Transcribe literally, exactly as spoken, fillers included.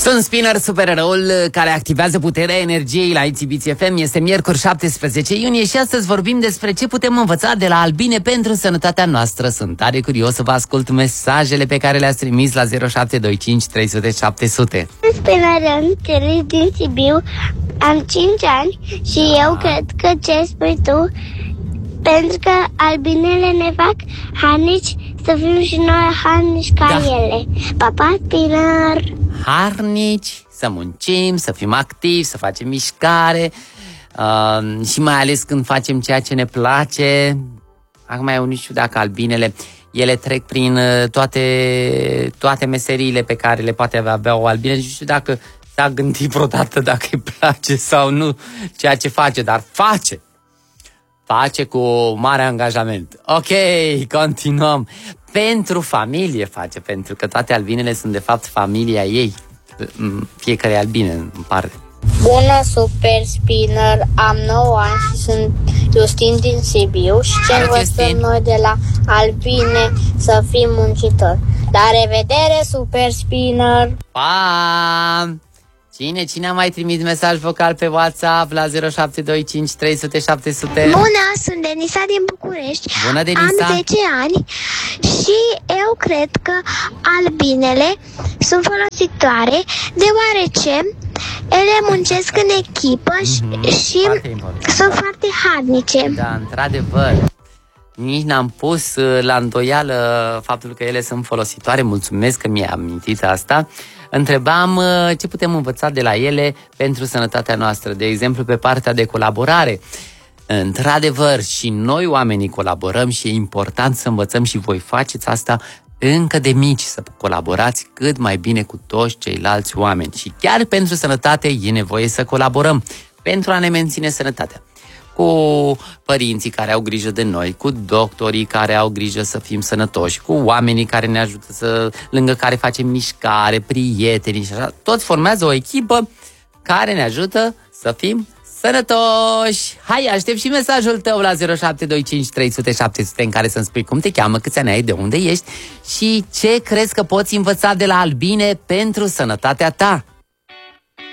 Sunt Spinner, supereroul care activează puterea energiei la I T B T F M. Este miercuri șaptesprezece iunie și astăzi vorbim despre ce putem învăța de la albine pentru sănătatea noastră. Sunt tare curios să vă ascult mesajele pe care le-ați trimis la zero șapte doi cinci trei zero zero șapte zero zero. Sunt Spinner din Sibiu, am cinci ani și eu cred că ce spui tu, pentru că albinele ne fac harnici, să fim și noi harnici ca da. ele. Pa, pa, Spinner! Harnici, să muncim, să fim activi, să facem mișcare uh, și mai ales când facem ceea ce ne place. Acum eu nu știu dacă albinele, ele trec prin toate, toate meseriile pe care le poate avea o albine. Nu știu dacă s-a gândit vreodată dacă îi place sau nu ceea ce face, dar face. Face cu mare angajament. Ok, continuăm. Pentru familie face, pentru că toate albinele sunt de fapt familia ei. Fiecare albine în parte. Bună, Super Spinner! Am nouă ani și sunt Justin din Sibiu și ce învățăm noi de la albine să fim muncitori. La revedere, Super Spinner! Pa! Cine, cine a mai trimis mesaj vocal pe WhatsApp la zero șapte doi cinci trei zero zero șapte zero zero? Bună, sunt Denisa din București. Bună, Denisa! Am zece ani și eu cred că albinele sunt folositoare deoarece ele muncesc în echipă mm-hmm. și foarte sunt foarte harnice. Da, într-adevăr. Nici n-am pus la îndoială faptul că ele sunt folositoare. Mulțumesc că mi-ai amintit asta. Întrebam ce putem învăța de la ele pentru sănătatea noastră. De exemplu, pe partea de colaborare. Într-adevăr, și noi oamenii colaborăm și e important să învățăm și voi faceți asta încă de mici, să colaborați cât mai bine cu toți ceilalți oameni. Și chiar pentru sănătate e nevoie să colaborăm pentru a ne menține sănătatea. Cu părinții care au grijă de noi, cu doctorii care au grijă să fim sănătoși, cu oamenii care ne ajută să, lângă care facem mișcare, prietenii și așa. Toți formează o echipă care ne ajută să fim sănătoși. Hai, aștept și mesajul tău la zero șapte doi cinci trei zero zero șapte zero zero în care să-mi spui cum te cheamă, câți ani ai, de unde ești și ce crezi că poți învăța de la albine pentru sănătatea ta.